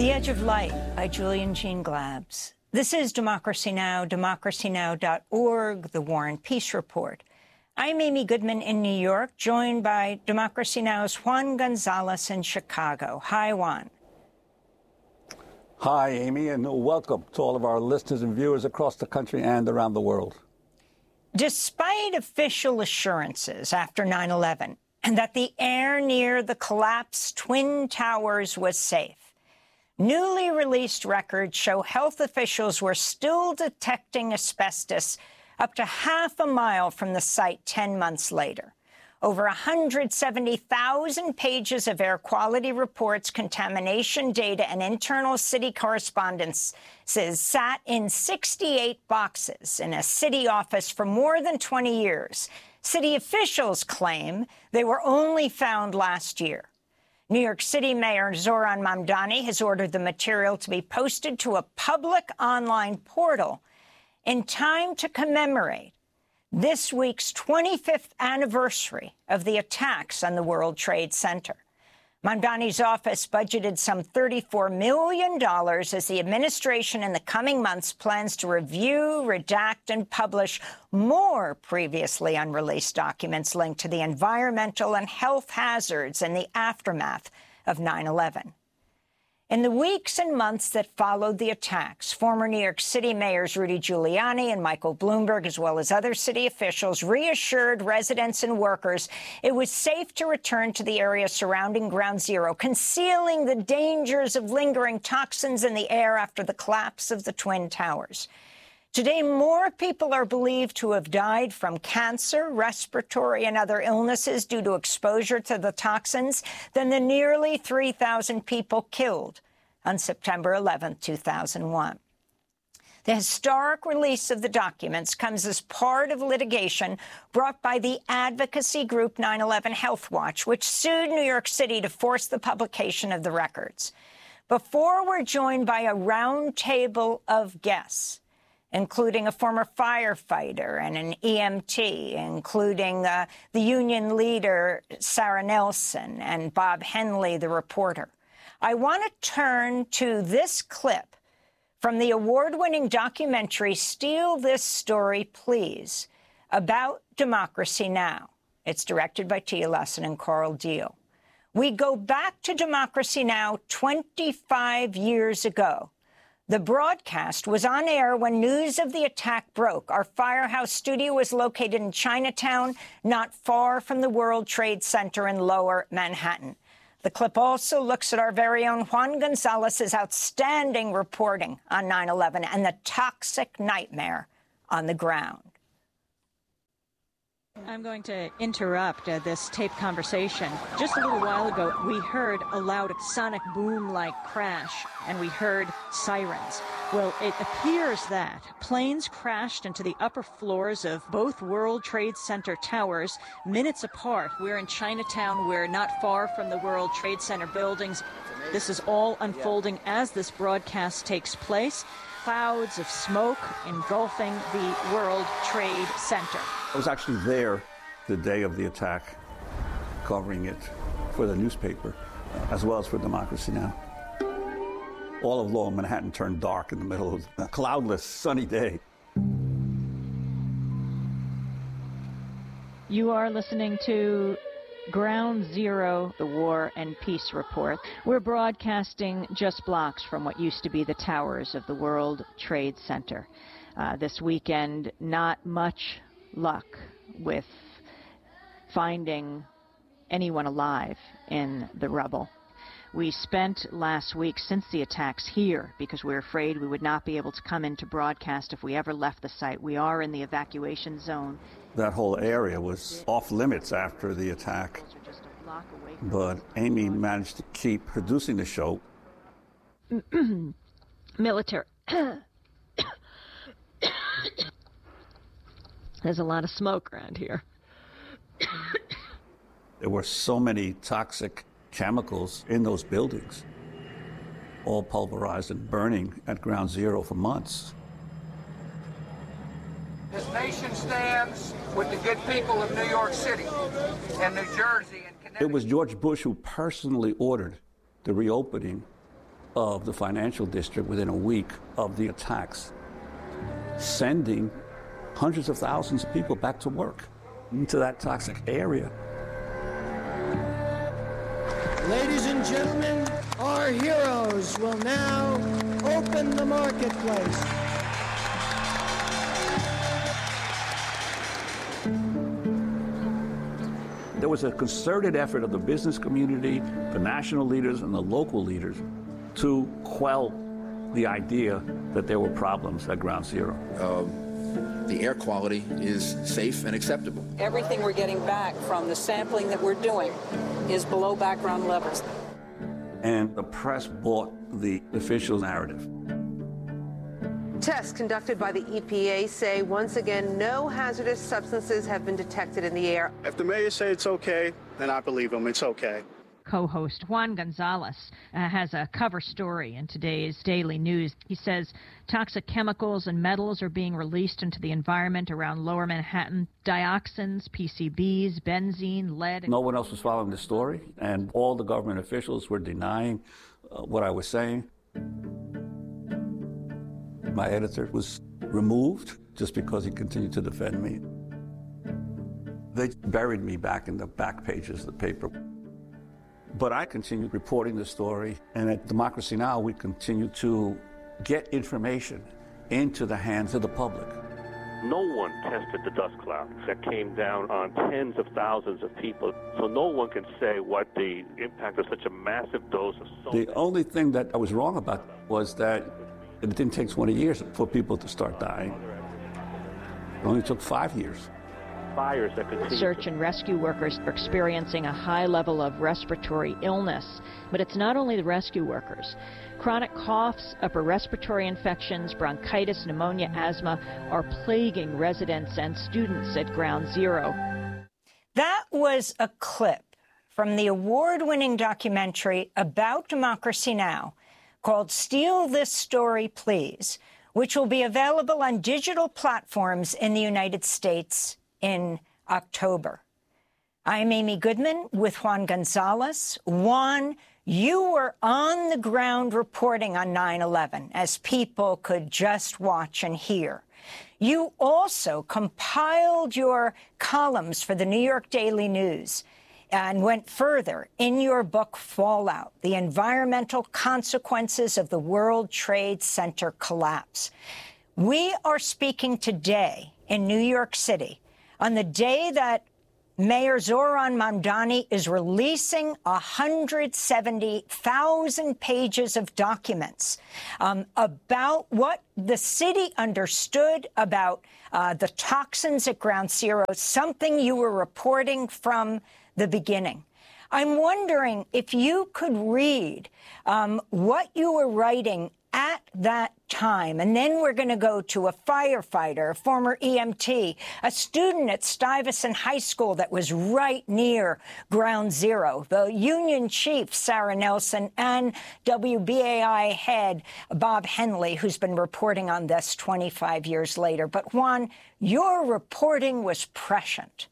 The Edge of Light by Julian Jean Glabs. This is Democracy Now!, democracynow.org, The War and Peace Report. I'm Amy Goodman in New York, joined by Democracy Now!'s Juan Gonzalez in Chicago. Hi, Juan. Hi, Amy, and welcome to all of our listeners and viewers across the country and around the world. Despite official assurances after 9/11 that the air near the collapsed Twin Towers was safe, newly released records show health officials were still detecting asbestos up to half a mile from the site 10 months later. Over 170,000 pages of air quality reports, contamination data, and internal city correspondences sat in 68 boxes in a city office for more than 20 years. City officials claim they were only found last year. New York City Mayor Zohran Mamdani has ordered the material to be posted to a public online portal in time to commemorate this week's 25th anniversary of the attacks on the World Trade Center. Mamdani's office budgeted some $34 million as the administration in the coming months plans to review, redact, and publish more previously unreleased documents linked to the environmental and health hazards in the aftermath of 9/11. In the weeks and months that followed the attacks, former New York City mayors Rudy Giuliani and Michael Bloomberg, as well as other city officials, reassured residents and workers it was safe to return to the area surrounding Ground Zero, concealing the dangers of lingering toxins in the air after the collapse of the Twin Towers. Today, more people are believed to have died from cancer, respiratory, and other illnesses due to exposure to the toxins than the nearly 3,000 people killed on September 11, 2001. The historic release of the documents comes as part of litigation brought by the advocacy group 9/11 Health Watch, which sued New York City to force the publication of the records. Before we're joined by a roundtable of guests, including a former firefighter and an EMT, including the union leader, Sarah Nelson, and Bob Henley, the reporter, I want to turn to this clip from the award-winning documentary Steal This Story, Please, about Democracy Now! It's directed by Tia Lessin and Carl Deal. We go back to Democracy Now! 25 years ago. The broadcast was on air when news of the attack broke. Our Firehouse studio was located in Chinatown, not far from the World Trade Center in Lower Manhattan. The clip also looks at our very own Juan Gonzalez's outstanding reporting on 9/11 and the toxic nightmare on the ground. I'm going to interrupt this taped conversation. Just a little while ago, we heard a loud sonic boom-like crash, and we heard sirens. Well, it appears that planes crashed into the upper floors of both World Trade Center towers minutes apart. We're in Chinatown. We're not far from the World Trade Center buildings. This is all unfolding as this broadcast takes place. Clouds of smoke engulfing the World Trade Center. I was actually there the day of the attack, covering it for the newspaper, as well as for Democracy Now! All of Lower Manhattan turned dark in the middle of a cloudless, sunny day. You are listening to Ground Zero, the War and Peace Report. We're broadcasting just blocks from what used to be the towers of the World Trade Center. This weekend, not much luck with finding anyone alive in the rubble. We spent last week, since the attacks, here because we were afraid we would not be able to come in to broadcast if we ever left the site. We are in the evacuation zone. That whole area was off limits after the attack, but Amy managed to keep producing the show. Military. There's a lot of smoke around here. There were so many toxic chemicals in those buildings, all pulverized and burning at Ground Zero for months. This nation stands with the good people of New York City and New Jersey and Connecticut. It was George Bush who personally ordered the reopening of the financial district within a week of the attacks, sending hundreds of thousands of people back to work into that toxic area. Ladies and gentlemen, our heroes will now open the marketplace. There was a concerted effort of the business community, the national leaders, and the local leaders to quell the idea that there were problems at Ground Zero. The air quality is safe and acceptable. Everything we're getting back from the sampling that we're doing is below background levels. And the press bought the official narrative. Tests conducted by the EPA say once again no hazardous substances have been detected in the air. If the mayor says it's okay, then I believe him. It's okay. Co-host Juan Gonzalez has a cover story in today's Daily News. He says toxic chemicals and metals are being released into the environment around Lower Manhattan. Dioxins, PCBs, benzene, lead. No one else was following the story, and all the government officials were denying what I was saying. My editor was removed just because he continued to defend me. They buried me back in the back pages of the paper. But I continued reporting the story, and at Democracy Now! We continue to get information into the hands of the public. No one tested the dust cloud that came down on tens of thousands of people, so no one can say what the impact of such a massive dose of salt. The only thing that I was wrong about was that it didn't take 20 years for people to start dying. It only took 5 years. Fires that continue. Search and rescue workers are experiencing a high level of respiratory illness. But it's not only the rescue workers. Chronic coughs, upper respiratory infections, bronchitis, pneumonia, asthma are plaguing residents and students at Ground Zero. That was a clip from the award-winning documentary about Democracy Now! Called Steal This Story, Please, which will be available on digital platforms in the United States in October. I'm Amy Goodman with Juan Gonzalez. Juan, you were on the ground reporting on 9/11 as people could just watch and hear. You also compiled your columns for the New York Daily News and went further in your book, Fallout, the environmental consequences of the World Trade Center collapse. We are speaking today in New York City on the day that Mayor Zohran Mamdani is releasing 170,000 pages of documents about what the city understood about the toxins at Ground Zero, something you were reporting from the beginning. I'm wondering if you could read what you were writing at that time. And then we're going to go to a firefighter, a former EMT, a student at Stuyvesant High School that was right near Ground Zero, the union chief, Sarah Nelson, and WBAI head, Bob Henley, who's been reporting on this 25 years later. But Juan, your reporting was prescient.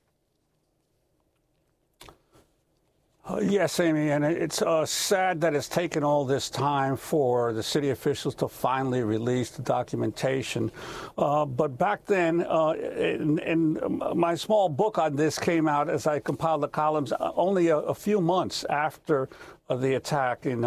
Yes, Amy, and it's sad that it's taken all this time for the city officials to finally release the documentation. But back then, in my small book on this came out as I compiled the columns only a few months after the attack in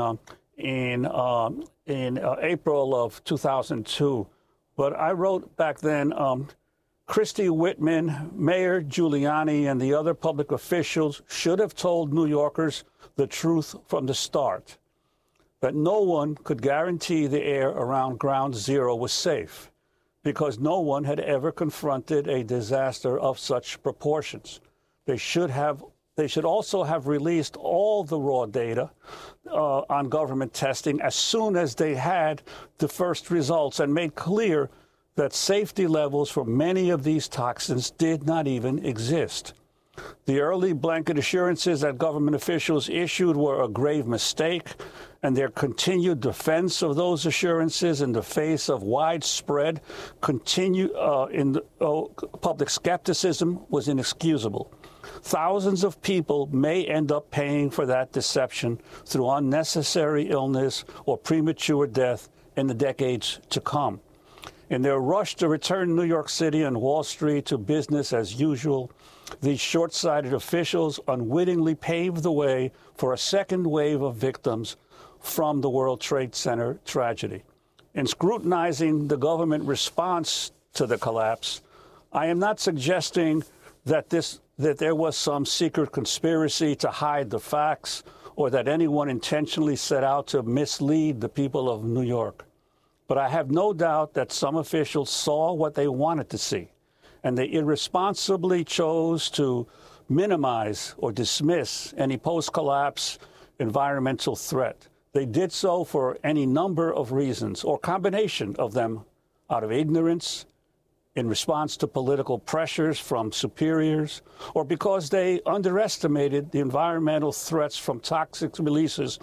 April of 2002. But I wrote back then, Christie Whitman, Mayor Giuliani, and the other public officials should have told New Yorkers the truth from the start, that no one could guarantee the air around Ground Zero was safe, because no one had ever confronted a disaster of such proportions. They should also have released all the raw data on government testing as soon as they had the first results and made clear that safety levels for many of these toxins did not even exist. The early blanket assurances that government officials issued were a grave mistake, and their continued defense of those assurances in the face of widespread public skepticism was inexcusable. Thousands of people may end up paying for that deception through unnecessary illness or premature death in the decades to come. In their rush to return New York City and Wall Street to business as usual, these short-sighted officials unwittingly paved the way for a second wave of victims from the World Trade Center tragedy. In scrutinizing the government response to the collapse, I am not suggesting that there was some secret conspiracy to hide the facts or that anyone intentionally set out to mislead the people of New York. But I have no doubt that some officials saw what they wanted to see, and they irresponsibly chose to minimize or dismiss any post-collapse environmental threat. They did so for any number of reasons, or combination of them, out of ignorance, in response to political pressures from superiors, or because they underestimated the environmental threats from toxic releases,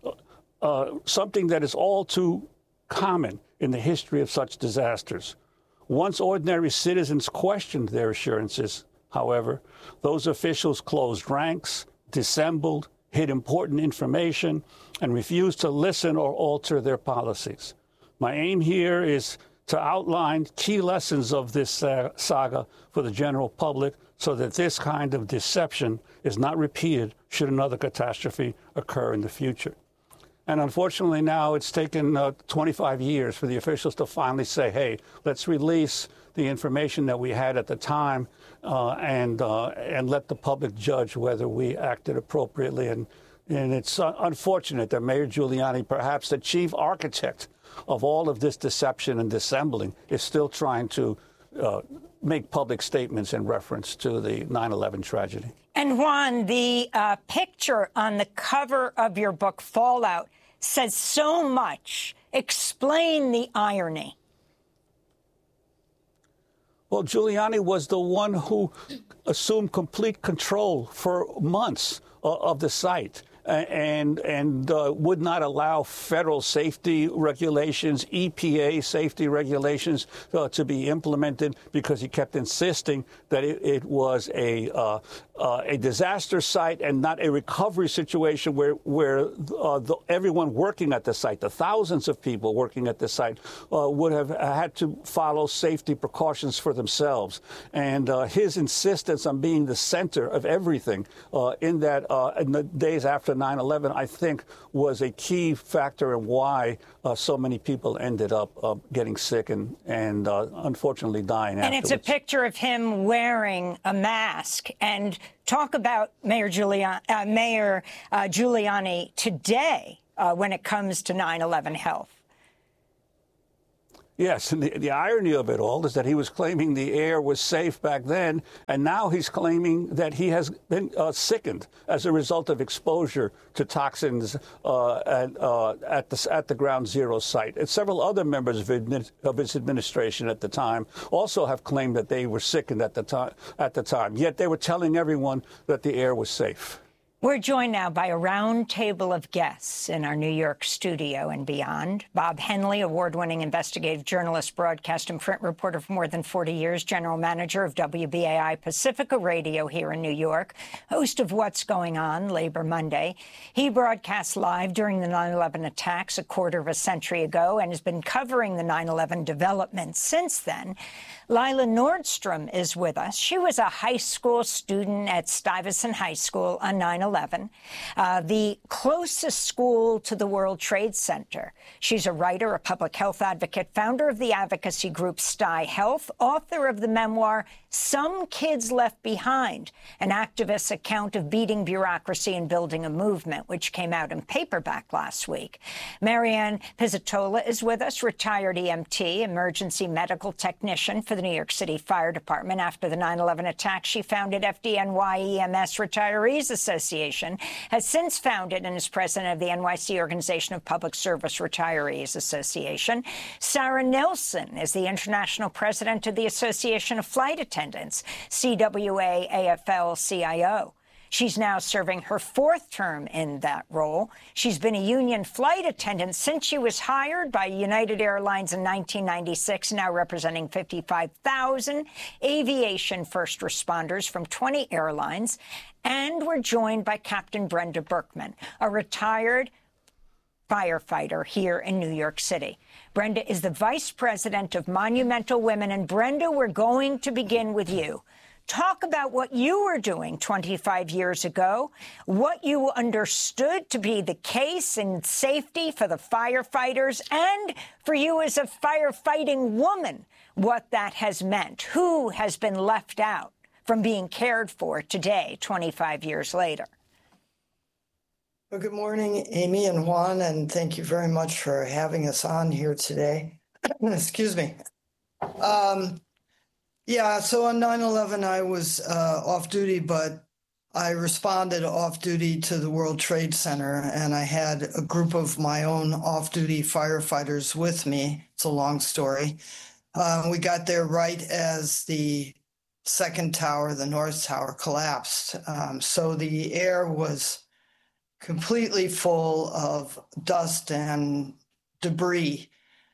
something that is all too common in the history of such disasters. Once ordinary citizens questioned their assurances, however, those officials closed ranks, dissembled, hid important information, and refused to listen or alter their policies. My aim here is to outline key lessons of this saga for the general public so that this kind of deception is not repeated should another catastrophe occur in the future. And unfortunately now it's taken 25 years for the officials to finally say, hey, let's release the information that we had at the time and let the public judge whether we acted appropriately. And it's unfortunate that Mayor Giuliani, perhaps the chief architect of all of this deception and dissembling, is still trying to make public statements in reference to the 9/11 tragedy. And Juan, the picture on the cover of your book, Fallout, says so much. Explain the irony. Well, Giuliani was the one who assumed complete control for months of the site and would not allow federal safety regulations, EPA safety regulations to be implemented because he kept insisting that it was a disaster site and not a recovery situation where everyone working at the site, the thousands of people working at the site, would have had to follow safety precautions for themselves. And his insistence on being the center of everything in the days after 9/11, I think, was a key factor in why so many people ended up getting sick and unfortunately dying afterwards. And it's a picture of him wearing a mask. And talk about Mayor Giuliani today when it comes to 9/11 health. Yes, and the irony of it all is that he was claiming the air was safe back then, and now he's claiming that he has been sickened as a result of exposure to toxins at the Ground Zero site. And several other members of his administration at the time also have claimed that they were sickened at the time. Yet they were telling everyone that the air was safe. We're joined now by a round table of guests in our New York studio and beyond. Bob Henley, award-winning investigative journalist, broadcast and print reporter for more than 40 years, general manager of WBAI Pacifica Radio here in New York, host of What's Going On, Labor Monday. He broadcast live during the 9/11 attacks a quarter of a century ago and has been covering the 9/11 developments since then. Lila Nordstrom is with us. She was a high school student at Stuyvesant High School on 9/11, the closest school to the World Trade Center. She's a writer, a public health advocate, founder of the advocacy group Stye Health, author of the memoir Some Kids Left Behind, an activist's account of beating bureaucracy and building a movement, which came out in paperback last week. Marianne Pizzatola is with us, retired EMT, emergency medical technician for the New York City Fire Department. After the 9/11 attack, she founded FDNY EMS Retirees Association, has since founded and is president of the NYC Organization of Public Service Retirees Association. Sarah Nelson is the international president of the Association of Flight Attendants, CWA AFL-CIO. She's now serving her 4th term in that role. She's been a union flight attendant since she was hired by United Airlines in 1996, now representing 55,000 aviation first responders from 20 airlines. And we're joined by Captain Brenda Berkman, a retired firefighter here in New York City. Brenda is the vice president of Monumental Women. And Brenda, we're going to begin with you. Talk about what you were doing 25 years ago, what you understood to be the case in safety for the firefighters, and for you as a firefighting woman, what that has meant. Who has been left out from being cared for today, 25 years later? Well, good morning, Amy and Juan, and thank you very much for having us on here today. Excuse me. Yeah, so on 9/11, I was off duty, but I responded off duty to the World Trade Center, and I had a group of my own off-duty firefighters with me. It's a long story. We got there right as the second tower, the North Tower, collapsed. So the air was completely full of dust and debris.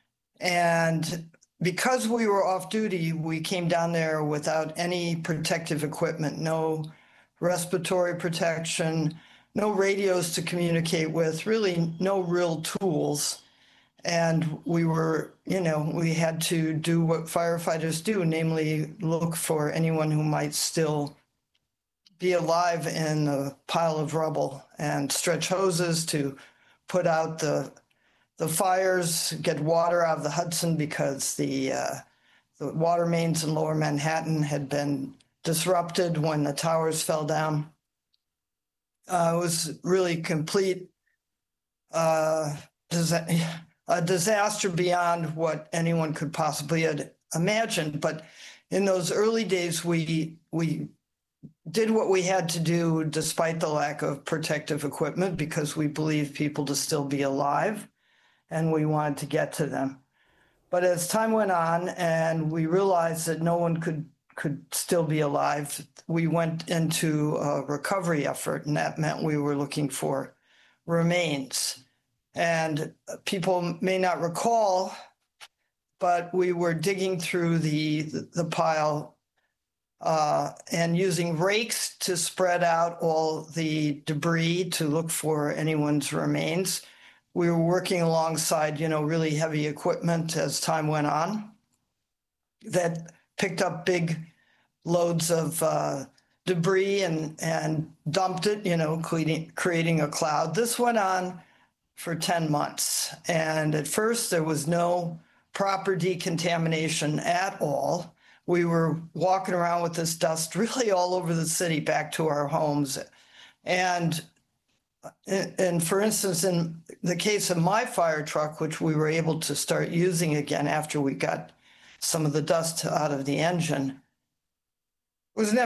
And because we were off duty, we came down there without any protective equipment, no respiratory protection, no radios to communicate with, really no real tools. And we were, we had to do what firefighters do, namely look for anyone who might still be alive in a pile of rubble and stretch hoses to put out the fires, get water out of the Hudson because the water mains in Lower Manhattan had been disrupted when the towers fell down. It was really complete a disaster beyond what anyone could possibly had imagined. But in those early days, we did what we had to do despite the lack of protective equipment because we believed people to still be alive and we wanted to get to them. But as time went on and we realized that no one could still be alive, we went into a recovery effort, and that meant we were looking for remains. And people may not recall, but we were digging through the pile and using rakes to spread out all the debris to look for anyone's remains. We were working alongside, really heavy equipment as time went on that picked up big loads of debris and dumped it, creating a cloud. This went on for 10 months. And at first, there was no proper decontamination at all. We were walking around with this dust really all over the city back to our homes. And for instance, in the case of my fire truck, which we were able to start using again after we got some of the dust out of the engine, was never